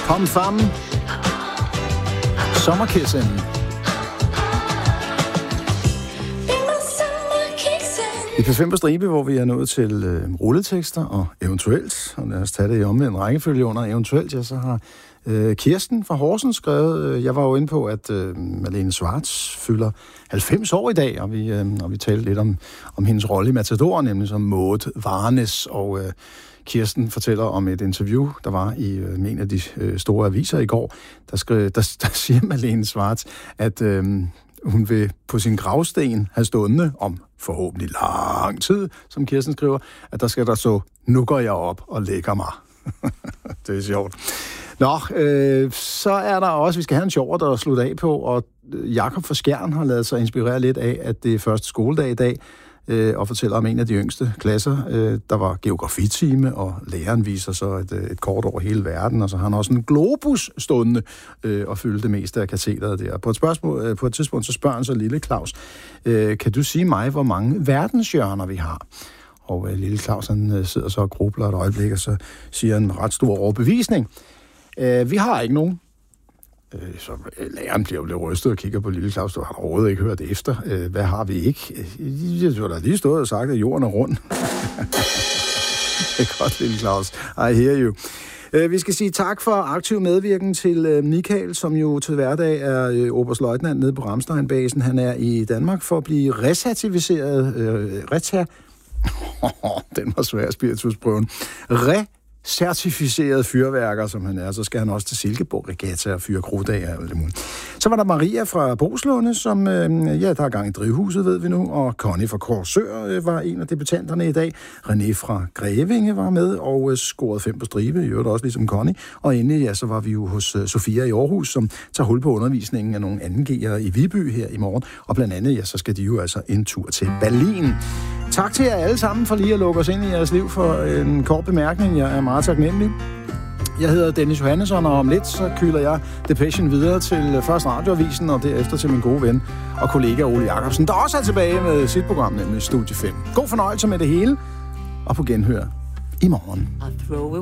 Pom Fam. Sommerkissen. I P5 på stribe, hvor vi er nået til rulletekster og eventuelt, og lad os tage det i omvendt rækkefølge under eventuelt, ja, så har Kirsten fra Horsens skrevet, jeg var jo inde på, at Malene Schwartz fylder 90 år i dag, og vi talte lidt om hendes rolle i Matador, nemlig som Maud Varnes, og Kirsten fortæller om et interview, der var i en af de store aviser i går, der siger Malene Schwartz, at hun vil på sin gravsten have stående om forhåbentlig lang tid, som Kirsten skriver, at der skal der så, nu går jeg op og lægger mig. Det er sjovt. Nå, så er der også, vi skal have en sjovere, der slutte af på, og Jakob fra Skjern har lavet sig inspirere lidt af, at det er første skoledag i dag, og fortæller om en af de yngste klasser. Der var geografitime, og læreren viser så et kort over hele verden, og så har han også en globus stående og fylde det meste af katedret der. På et tidspunkt så spørger han så lille Claus, kan du sige mig, hvor mange verdenshjørner vi har? Og lille Claus, han sidder så og grubler et øjeblik, og så siger han med ret stor overbevisning, vi har ikke nogen. Så læreren bliver jo lidt rystet og kigger på lille Claus, du har overhovedet ikke hørt efter. Hvad har vi ikke? Du har da lige stået og sagt, at jorden er rund. Det er godt, lille Claus. I hear you. Vi skal sige tak for aktiv medvirken til Michael, som jo til hverdag er oberstløjtnant nede på Ramstein-basen. Han er i Danmark for at blive recertificeret. Den var svær, spiritusprøven. Certificeret fyrværker, som han er, så skal han også til Silkeborg Regatta og fyre krudt af. Så var der Maria fra Boslunde, som, der er gang i drivhuset, ved vi nu, og Connie fra Korsør var en af debutanterne i dag. René fra Grevinge var med og scorede 5 på stribe, i øvrigt også ligesom Connie. Og endelig, ja, så var vi jo hos Sofia i Aarhus, som tager hul på undervisningen af nogle 2G'ere i Viby her i morgen. Og blandt andet, ja, så skal de jo altså en tur til Berlin. Tak til jer alle sammen for lige at lukke os ind i jeres liv for en kort bemærkning. Jeg er meget taknemmelig. Jeg hedder Dennis Johannesson, og om lidt så kyler jeg Depression videre til først Radioavisen, og derefter til min gode ven og kollega Ole Jacobsen, der også er tilbage med sit program, nemlig Studie 5. God fornøjelse med det hele, og på genhør i morgen.